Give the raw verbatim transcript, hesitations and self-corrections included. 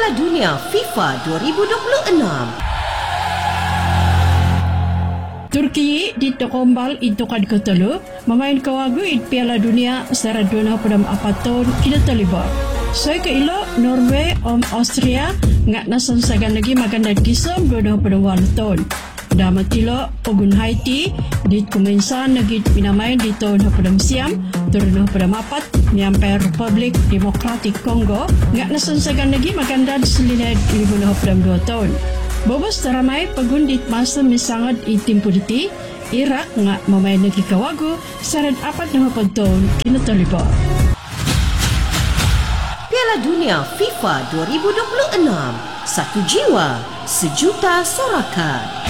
Piala Dunia FIFA dua ribu dua puluh enam. Turki ditokombal itu kad ketelu memain kawagu it Piala Dunia secara dua puluh empat tahun kita terlibat. Soy ke ilo Norway om Austria ngat nasan sagan lagi makan dan kisam dua puluh dua tahun. Damat tilo pogun Haiti di kumensan lagi pinamain di tahun dua puluh siam turun dua puluh empat nyampe Republik Demokratik Kongo ngat nasan sagan lagi makan dan selinai dua puluh dua tahun. Bobos teramai pagundit masa misangat itim puditi, Irak ngak memain lagi kawagu, saran apat na tahun kina terlibat. Piala Dunia FIFA dua ribu dua puluh enam. Satu jiwa, sejuta sorakan.